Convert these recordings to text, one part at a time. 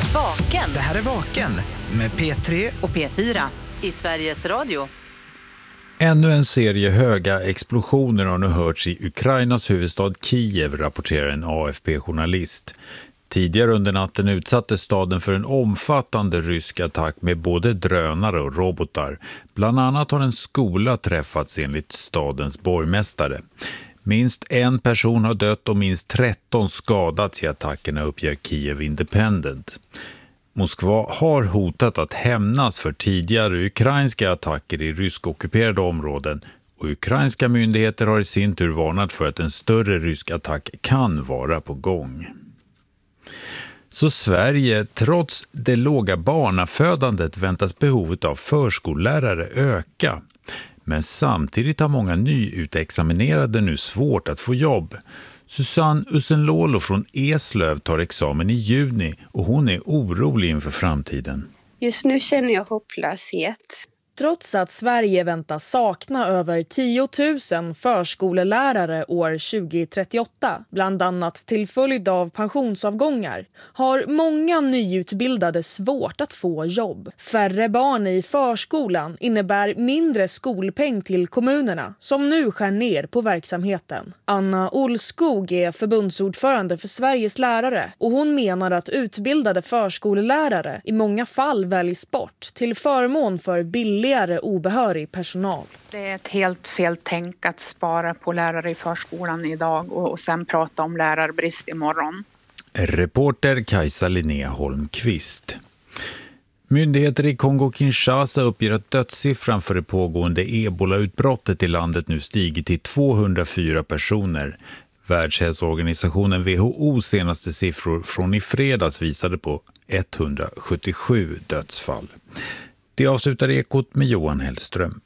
Vaken. Det här är Vaken med P3 och P4 i Sveriges Radio. Ännu en serie höga explosioner har nu hörts i Ukrainas huvudstad Kiev, rapporterar en AFP-journalist. Tidigare under natten utsattes staden för en omfattande rysk attack med både drönare och robotar. Bland annat har en skola träffats enligt stadens borgmästare. Minst en person har dött och minst 13 skadats i attackerna, uppger Kiev Independent. Moskva har hotat att hämnas för tidigare ukrainska attacker i ryskockuperade områden och ukrainska myndigheter har i sin tur varnat för att en större rysk attack kan vara på gång. Så Sverige, trots det låga barnafödandet, väntas behovet av förskollärare öka. Men samtidigt har många nyutexaminerade nu svårt att få jobb. Susanne Usenlolo från Eslöv tar examen i juni och hon är orolig inför framtiden. Just nu känner jag hopplöshet. Trots att Sverige väntas sakna över 10 000 förskolelärare år 2038, bland annat till följd av pensionsavgångar, har många nyutbildade svårt att få jobb. Färre barn i förskolan innebär mindre skolpeng till kommunerna som nu skär ner på verksamheten. Anna Olskog är förbundsordförande för Sveriges lärare och hon menar att utbildade förskolelärare i många fall väljs bort till förmån för billigare obehörig personal. Det är ett helt fel tänk att spara på lärare i förskolan idag och sen prata om lärarbrist imorgon. Reporter Kajsa Linnea Holmqvist. Myndigheter i Kongo-Kinshasa uppger att dödssiffran för det pågående Ebola-utbrottet i landet nu stiger till 204 personer. Världshälsoorganisationen WHO senaste siffror från i fredags visade på 177 dödsfall. Det avslutar Ekot med Johan Hellström.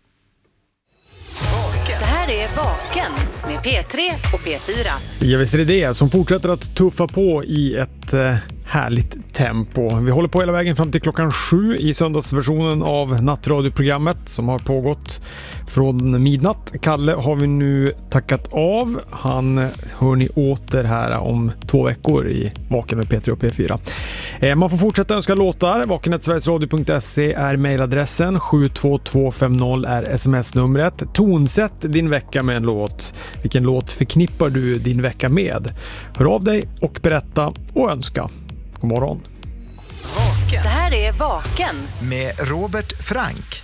Det här är Vaken med P3 och P4. Ja, visst är det som fortsätter att tuffa på i ett härligt tempo. Vi håller på hela vägen fram till klockan 7 i söndagsversionen av nattradioprogrammet som har pågått från midnatt. Kalle har vi nu tackat av. Han hör ni åter här om 2 veckor i Vaken med P3 och P4. Man får fortsätta önska låtar. vaken@sverigesradio.se är mejladressen. 72250 är sms-numret. Tonsätt din vecka med en låt. Vilken låt förknippar du din vecka med? Hör av dig och berätta och önska. God morgon. Vaken Det här är Vaken med Robert Frank.